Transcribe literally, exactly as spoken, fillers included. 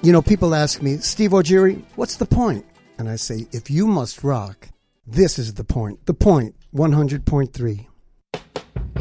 You know, people ask me, Steve Ojiri, what's the point? And I say, if you must rock, this is the point. The Point, one hundred point three.